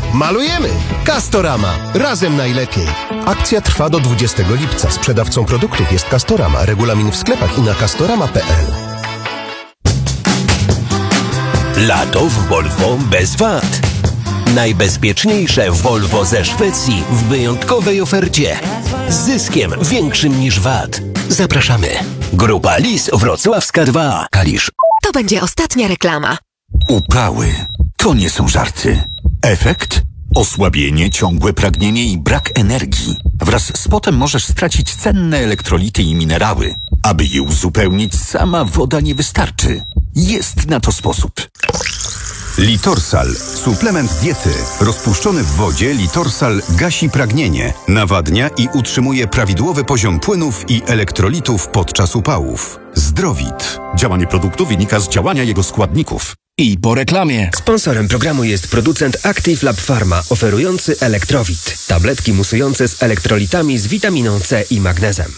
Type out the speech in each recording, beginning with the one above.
Malujemy! Castorama. Razem najlepiej. Akcja trwa do 20 lipca. Sprzedawcą produktów jest Castorama. Regulamin w sklepach i na castorama.pl. Lato w Volvo bez VAT. Najbezpieczniejsze Volvo ze Szwecji w wyjątkowej ofercie. Z zyskiem większym niż VAT. Zapraszamy. Grupa Lis Wrocławska 2. Kalisz. To będzie ostatnia reklama. Upały to nie są żarty. Efekt? Osłabienie, ciągłe pragnienie i brak energii. Wraz z potem możesz stracić cenne elektrolity i minerały. Aby je uzupełnić, sama woda nie wystarczy. Jest na to sposób. Litorsal. Suplement diety. Rozpuszczony w wodzie Litorsal gasi pragnienie, nawadnia i utrzymuje prawidłowy poziom płynów i elektrolitów podczas upałów. Zdrowit. Działanie produktu wynika z działania jego składników. I po reklamie. Sponsorem programu jest producent Active Lab Pharma, oferujący Elektrowit. Tabletki musujące z elektrolitami z witaminą C i magnezem.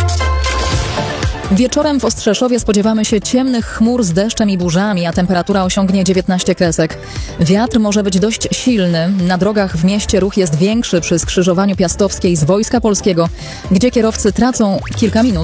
Wieczorem w Ostrzeszowie spodziewamy się ciemnych chmur z deszczem i burzami, a temperatura osiągnie 19 kresek. Wiatr może być dość silny. Na drogach w mieście ruch jest większy przy skrzyżowaniu Piastowskiej z Wojska Polskiego, gdzie kierowcy tracą kilka minut.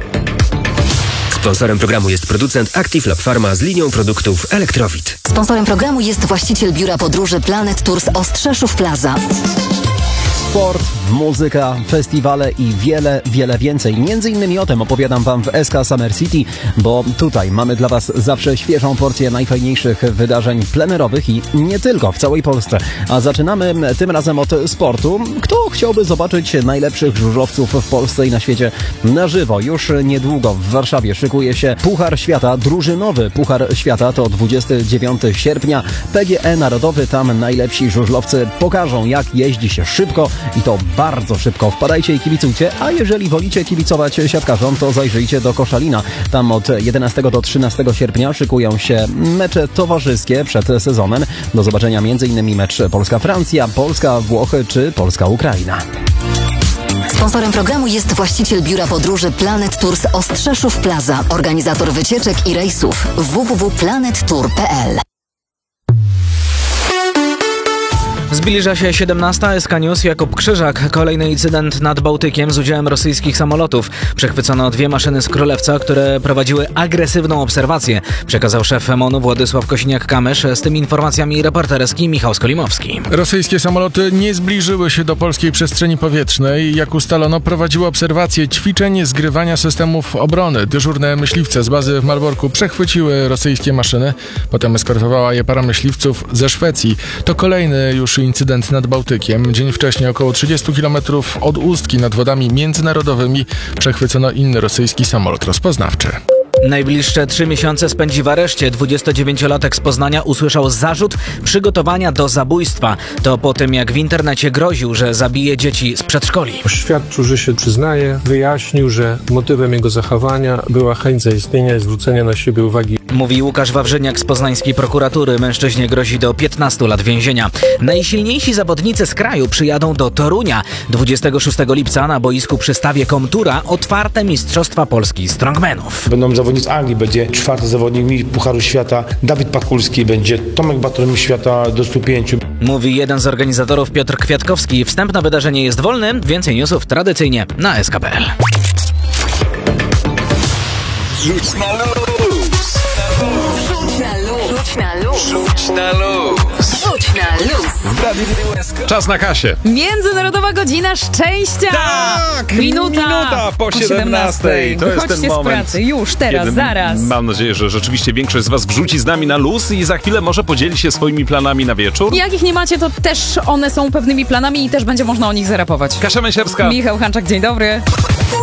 Sponsorem programu jest producent Active Lab Pharma z linią produktów Elektrowit. Sponsorem programu jest właściciel biura podróży Planet Tours Ostrzeszów Plaza. Sport, muzyka, festiwale i wiele więcej. Między innymi o tym opowiadam Wam w SK Summer City, bo tutaj mamy dla Was zawsze świeżą porcję najfajniejszych wydarzeń plenerowych i nie tylko w całej Polsce. A zaczynamy tym razem od sportu. Kto chciałby zobaczyć najlepszych żużlowców w Polsce i na świecie na żywo? Już niedługo w Warszawie szykuje się Puchar Świata, drużynowy Puchar Świata. To 29 sierpnia. PGE Narodowy, tam najlepsi żużlowcy pokażą, jak jeździ się szybko i to bardzo szybko. Wpadajcie i kibicujcie, a jeżeli wolicie kibicować siatkarzom, to zajrzyjcie do Koszalina. Tam od 11 do 13 sierpnia szykują się mecze towarzyskie przed sezonem. Do zobaczenia m.in. mecz Polska-Francja, Polska-Włochy czy Polska-Ukraina. Sponsorem programu jest właściciel biura podróży Planet Tours Ostrzeszów Plaza, organizator wycieczek i rejsów www.planettour.pl. Zbliża się 17. SK News. Jakub Krzyżak. Kolejny incydent nad Bałtykiem z udziałem rosyjskich samolotów. Przechwycono 2 maszyny z Królewca, które prowadziły agresywną obserwację, przekazał szef MON-u Władysław Kosiniak-Kamysz. Z tymi informacjami reporterski Michał Skolimowski. Rosyjskie samoloty nie zbliżyły się do polskiej przestrzeni powietrznej. Jak ustalono, prowadziły obserwacje ćwiczeń zgrywania systemów obrony. Dyżurne myśliwce z bazy w Malborku przechwyciły rosyjskie maszyny. Potem eskortowała je para myśliwców ze Szwecji. To kolejny już incydent nad Bałtykiem. Dzień wcześniej, około 30 km od Ustki nad wodami międzynarodowymi, przechwycono inny rosyjski samolot rozpoznawczy. Najbliższe 3 miesiące spędzi w areszcie. 29-latek z Poznania usłyszał zarzut przygotowania do zabójstwa. To po tym, jak w internecie groził, że zabije dzieci z przedszkoli. Oświadczył, że się przyznaje, wyjaśnił, że motywem jego zachowania była chęć zaistnienia i zwrócenia na siebie uwagi. Mówi Łukasz Wawrzyniak z poznańskiej prokuratury. Mężczyźnie grozi do 15 lat więzienia. Najsilniejsi zawodnicy z kraju przyjadą do Torunia. 26 lipca na boisku przy stawie Komtura otwarte Mistrzostwa Polski Strongmanów. Będą zawodnicy Anglii, będzie 4. zawodnik Pucharu Świata Dawid Pakulski, będzie Tomek Bator Świata do 105. Mówi jeden z organizatorów Piotr Kwiatkowski. Wstęp na wydarzenie jest wolny. Więcej newsów tradycyjnie na sk.pl. Rzuć na luz! Rzuć na luz! Rzuć na luz! Rzuć na luz! Rzuć na luz! Czas na kasie. Międzynarodowa godzina szczęścia! Tak! Minuta po 17. To jest ten Wychodźcie moment. z pracy, już, teraz, zaraz. Mam nadzieję, że rzeczywiście większość z Was wrzuci z nami na luz i za chwilę może podzieli się swoimi planami na wieczór. Jak ich nie macie, to też one są pewnymi planami i też będzie można o nich zarapować. Kasia Męsierska. Michał Hanczak, dzień dobry.